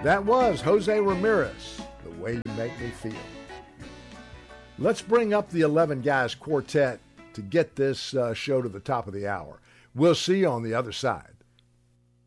That was Jose Ramirez, The Way You Make Me Feel. Let's bring up the 11 Guys Quartet to get this show to the top of the hour. We'll see you on the other side.